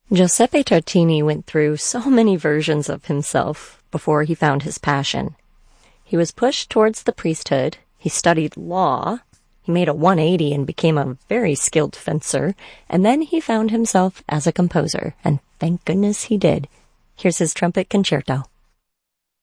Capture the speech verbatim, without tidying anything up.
Giuseppe Tartini went through so many versions of himself before he found his passion. He was pushed towards the priesthood, he studied law, he made a one eighty and became a very skilled fencer, and then he found himself as a composer, and thank goodness he did. Here's his trumpet concerto.